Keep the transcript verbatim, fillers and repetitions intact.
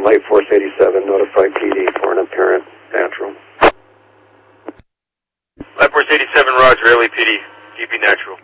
Light Force eighty-seven, notify P D for an apparent natural. Light Force eighty-seven, roger, L A P D, G P natural.